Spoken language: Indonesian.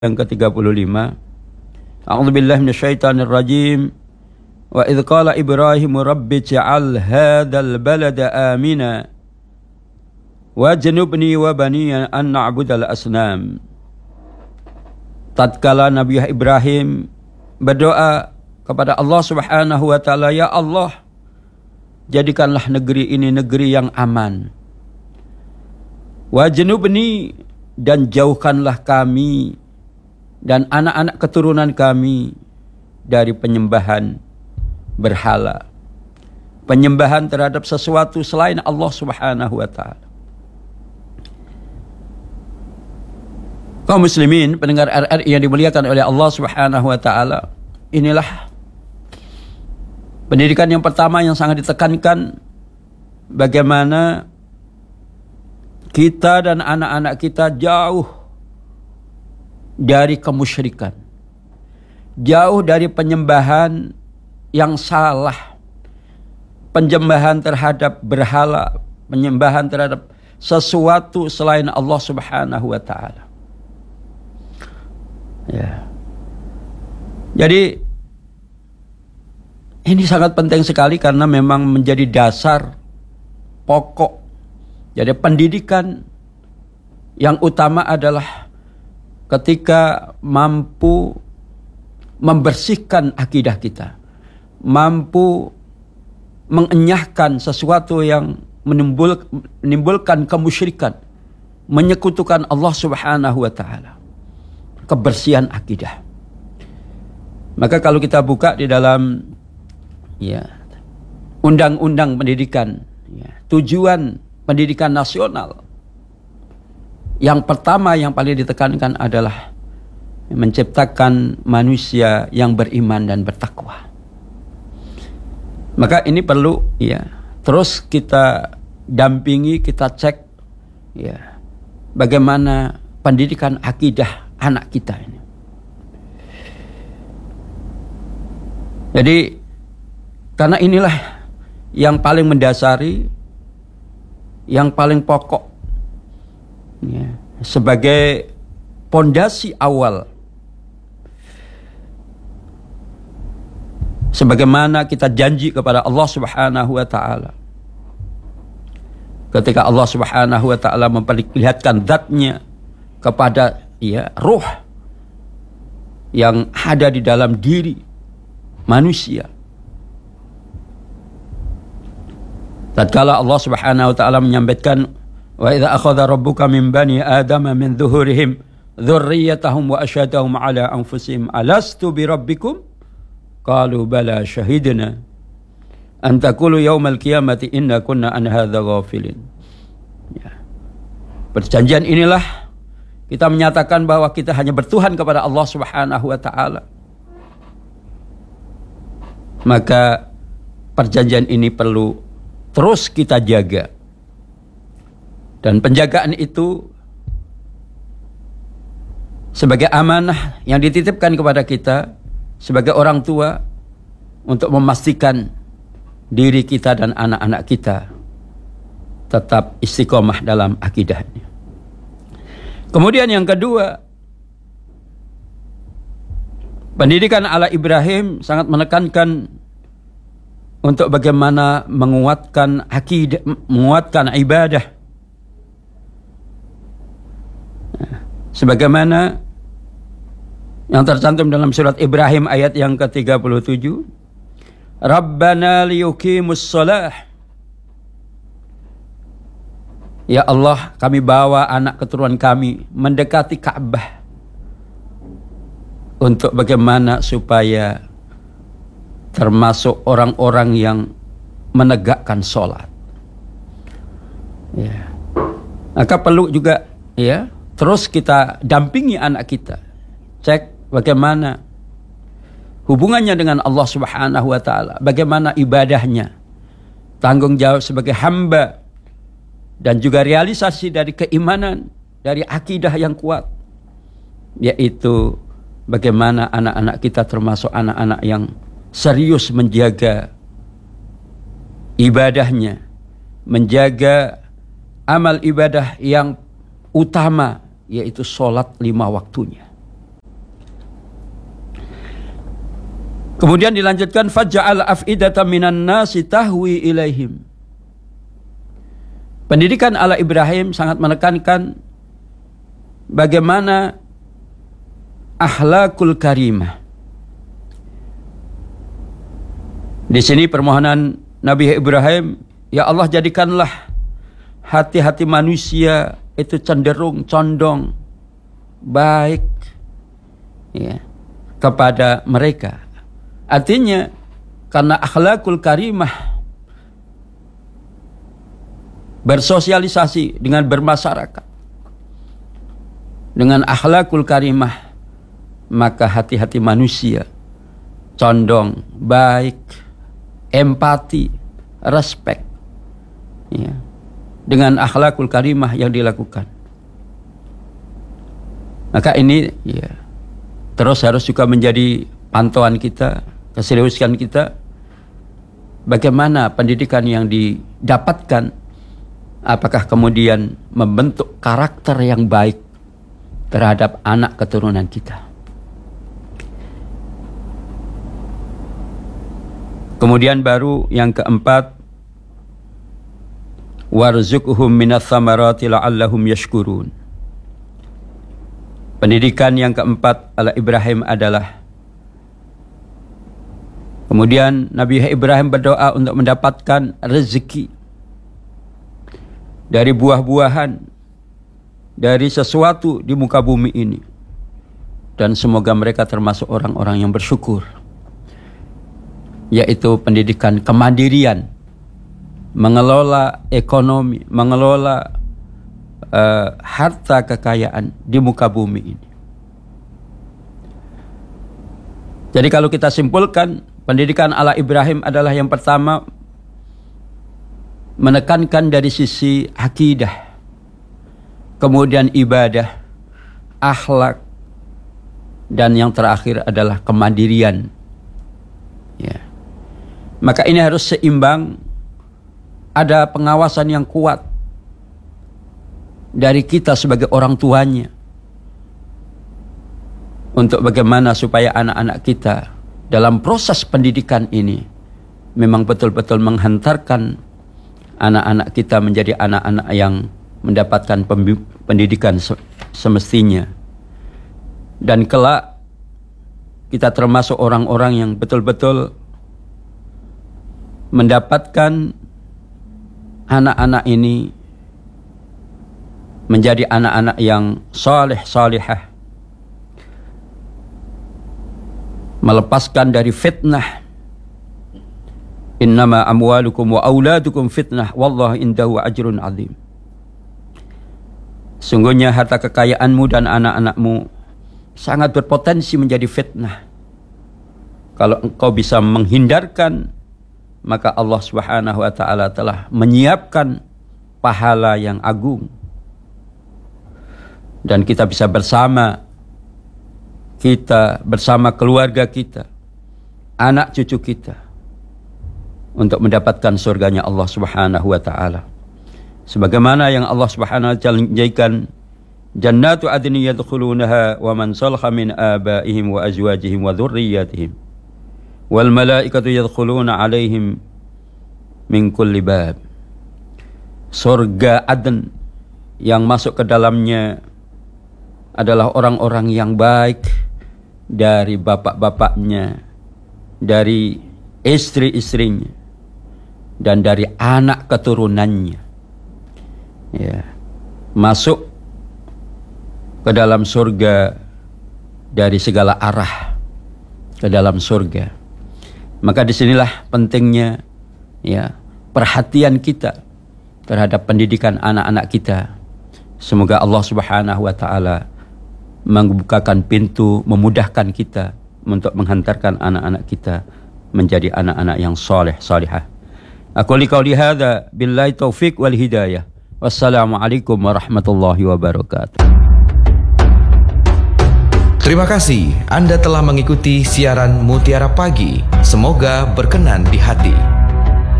yang ke-35. A'udzubillahi minasyaitonir rajim. Wa idz qala Ibrahim rabbi ij'al hadzal balada amina wajnubni wa baniya an na'budal asnam. Tatkala Nabi Ibrahim berdoa kepada Allah Subhanahu wa taala, ya Allah, jadikanlah negeri ini negeri yang aman. Wajnubni, dan jauhkanlah kami dan anak-anak keturunan kami dari penyembahan berhala, penyembahan terhadap sesuatu selain Allah Subhanahu wa taala. Kaum muslimin, pendengar RRI yang dimuliakan oleh Allah Subhanahu wa taala, inilah pendidikan yang pertama yang sangat ditekankan, bagaimana kita dan anak-anak kita jauh dari kemusyrikan, jauh dari penyembahan yang salah, penyembahan terhadap berhala, penyembahan terhadap sesuatu selain Allah Subhanahu wa taala. Ya. Jadi ini sangat penting sekali karena memang menjadi dasar pokok. Jadi pendidikan yang utama adalah ketika mampu membersihkan akidah kita, mampu mengenyahkan sesuatu yang menimbulkan kemusyrikan, menyekutukan Allah Subhanahu wa taala, kebersihan akidah. Maka kalau kita buka di dalam undang-undang pendidikan, tujuan pendidikan nasional, yang pertama yang paling ditekankan adalah menciptakan manusia yang beriman dan bertakwa. Maka ini perlu terus kita dampingi, kita cek bagaimana pendidikan akidah anak kita ini. Jadi karena inilah yang paling mendasari, yang paling pokok, sebagai pondasi awal, sebagaimana kita janji kepada Allah Subhanahu wa taala ketika Allah Subhanahu wa taala memperlihatkan zatnya kepada ruh yang ada di dalam diri manusia. Tatkala Allah Subhanahu wa taala menyampaikan, wa idza akhadha rabbuka min bani adama min dhuhurihim dzurriyyatahum wa asyhadahum ala anfusihim alastu bi rabbikum qalu bala syahidna an taqulu yaumal qiyamati inna kunna an hadza ghafilin. Perjanjian inilah kita menyatakan bahwa kita hanya bertuhan kepada Allah Subhanahu wa taala. Maka perjanjian ini perlu terus kita jaga. Dan penjagaan itu sebagai amanah yang dititipkan kepada kita sebagai orang tua untuk memastikan diri kita dan anak-anak kita tetap istiqomah dalam akidahnya. Kemudian yang kedua, pendidikan ala Ibrahim sangat menekankan untuk bagaimana menguatkan akidah, menguatkan ibadah. Sebagaimana yang tercantum dalam surat Ibrahim ayat yang ke-37, Rabbana liyuqimus shalah. Ya Allah, kami bawa anak keturunan kami mendekati Ka'bah untuk bagaimana supaya termasuk orang-orang yang menegakkan sholat. Maka perlu juga terus kita dampingi anak kita, cek bagaimana hubungannya dengan Allah Subhanahu wa taala, bagaimana ibadahnya, tanggung jawab sebagai hamba, dan juga realisasi dari keimanan, dari akidah yang kuat, yaitu bagaimana anak-anak kita termasuk anak-anak yang serius menjaga ibadahnya, menjaga amal ibadah yang utama, yaitu sholat 5 waktunya. Kemudian dilanjutkan faj'al af'idatan minan nasi tahwi ilaihim. Pendidikan ala Ibrahim sangat menekankan bagaimana akhlakul karimah. Di sini permohonan Nabi Ibrahim, ya Allah jadikanlah hati-hati manusia itu cenderung condong baik ya, kepada mereka. Artinya karena akhlakul karimah, bersosialisasi dengan bermasyarakat dengan akhlakul karimah, maka hati-hati manusia condong baik, empati, respect ya, dengan akhlakul karimah yang dilakukan. Maka ini ya terus harus juga menjadi pantauan kita, keseriusan kita, bagaimana pendidikan yang didapatkan, apakah kemudian membentuk karakter yang baik terhadap anak keturunan kita. Kemudian baru yang keempat, warzuqhum minas tsamarati la'allahum yashkurun. Pendidikan yang keempat ala Ibrahim adalah, kemudian Nabi Ibrahim berdoa untuk mendapatkan rezeki dari buah-buahan, dari sesuatu di muka bumi ini. Dan semoga mereka termasuk orang-orang yang bersyukur. Yaitu pendidikan kemandirian, mengelola ekonomi, mengelola harta kekayaan di muka bumi ini. Jadi kalau kita simpulkan, pendidikan ala Ibrahim adalah yang pertama menekankan dari sisi akidah, kemudian ibadah, akhlak, dan yang terakhir adalah kemandirian. Ya. Maka ini harus seimbang, ada pengawasan yang kuat dari kita sebagai orang tuanya untuk bagaimana supaya anak-anak kita dalam proses pendidikan ini memang betul-betul menghantarkan anak-anak kita menjadi anak-anak yang mendapatkan pendidikan semestinya. Dan kelak kita termasuk orang-orang yang betul-betul mendapatkan anak-anak ini menjadi anak-anak yang saleh salihah, melepaskan dari fitnah. Innama amwalukum wa auladukum fitnah wallahu indahu ajrun azim. Sungguhnya harta kekayaanmu dan anak-anakmu sangat berpotensi menjadi fitnah. Kalau engkau bisa menghindarkan, maka Allah Subhanahu wa taala telah menyiapkan pahala yang agung. Dan kita bisa bersama keluarga kita, anak cucu kita, untuk mendapatkan surganya Allah Subhanahu wa ta'ala. Sebagaimana yang Allah Subhanahu wa ta'ala janjikan, jannatu adni yadkhulunaha wa man salaha min abaihim wa azwajihim wa dhurriyyatihim wal malaikatu yadkhuluna alaihim min kulli bab. Surga Aden yang masuk ke dalamnya adalah orang-orang yang baik, dari bapak-bapaknya, dari istri-istrinya, dan dari anak keturunannya. Ya, masuk ke dalam surga dari segala arah ke dalam surga. Maka disinilah pentingnya ya perhatian kita terhadap pendidikan anak-anak kita. Semoga Allah Subhanahu wa ta'ala membukakan pintu, memudahkan kita untuk menghantarkan anak-anak kita menjadi anak-anak yang saleh salihah. Aku liqauli hadza billahi taufik wal hidayah. Wassalamualaikum warahmatullahi wabarakatuh. Terima kasih Anda telah mengikuti siaran Mutiara Pagi. Semoga berkenan di hati.